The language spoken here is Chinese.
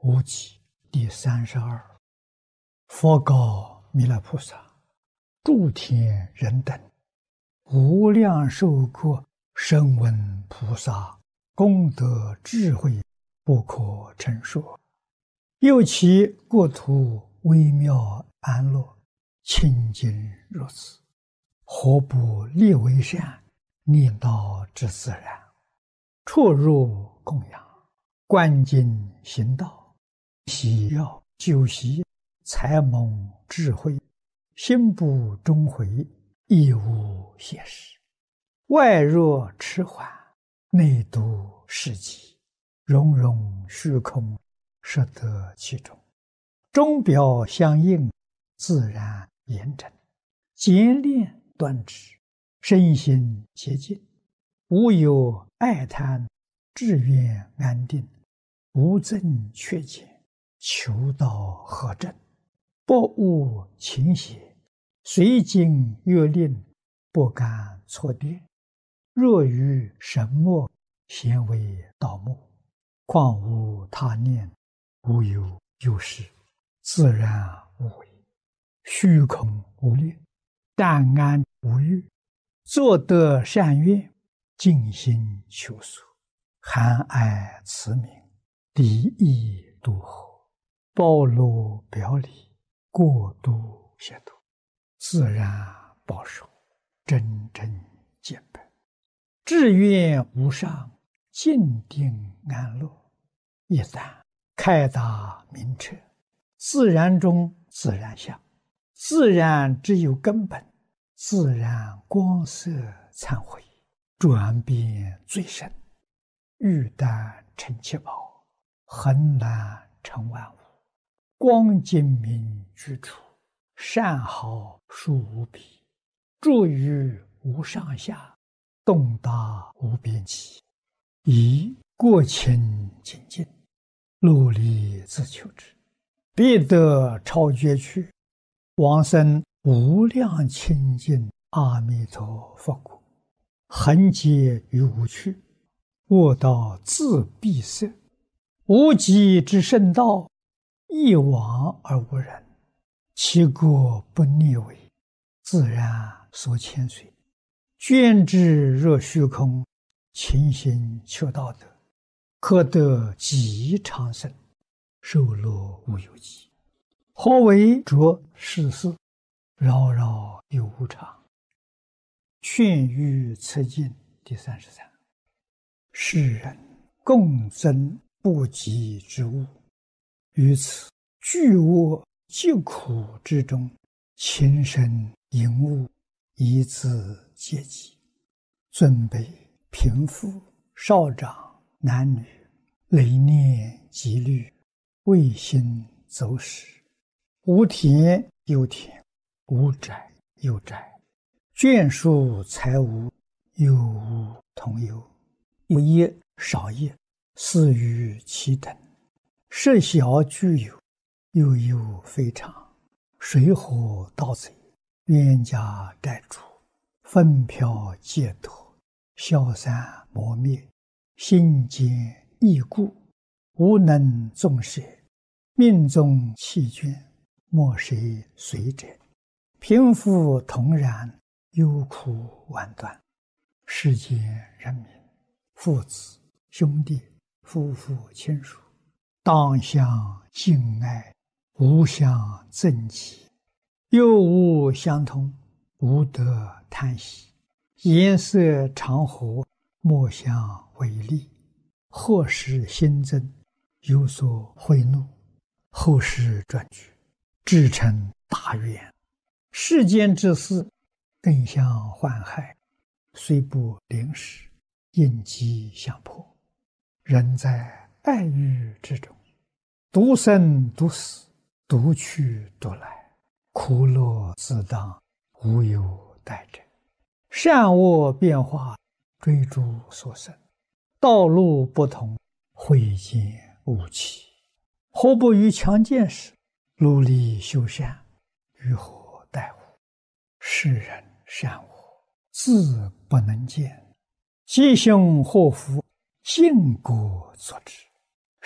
无极第32。佛告弥勒菩萨：诸天人等，无量寿国声闻菩萨功德智慧不可称说，又其国土微妙安乐，清净如此，何不立为善，念道之自然，出入供养，观经行道，喜要修习，才蒙智慧，心不终悔，亦无邪事。外若迟缓，内度世极，融融虚空，摄得其中，钟表相应，自然严整，简练端直，身心洁净，无有爱贪，志愿安定，无增缺减，求道合正，不误情邪，随经阅令，不敢错颠。若于神默，咸为道默，况无他念，无有有事，自然无为，虚空无念，淡安无欲，作得善愿，尽心求索，含爱慈悯，离意度合，包罗表里，过度协度，自然保守，真正见本，志愿无上，静定安乐。一旦开达明彻，自然中自然相，自然只有根本，自然光色忏悔，转变最深，欲但成七宝，恒难成万物，光精明居处，善好殊无比，住于无上下，动达无边际，以过清净尽，努力自求之，必得超绝去，往生无量清净阿弥陀佛国，恒劫于无趣，卧道自闭塞，无极之圣道，一往而无人，其国不逆违，自然所牵随，捐之若虚空，勤行求道德，可得极长生，寿乐无有极。何为着世事，扰扰有无常。劝喻此经第33。世人共增不及之物，于此巨恶疾苦之中，情深淫恶，以自阶级，尊卑贫富少长男女，累念积虑，未心走失，无田有田，无宅有宅，眷属财物，有无同有，有业少业，似于其等，设小具有，又有非常，水火盗贼，冤家债主，分飘戒脱，消散磨灭，心坚意固，无能纵舍，命中弃眷，莫谁随者，贫富同然，忧苦万端。世间人民，父子兄弟，夫妇亲属，当相敬爱，无相憎忌，又无相同，无得贪喜，颜色常和，莫相违逆，或使新增，有所贿赂，后世转举，至成大愿。世间之事，更相患害，虽不临时，应机相迫。人在爱欲之中，独生独死，独去独来，苦乐自当，无有代者。善恶变化，追逐所生，道路不同，慧见无期。何不于强健时，努力修善，于何待乎？世人善恶，自不能见，吉凶祸福，尽果作之。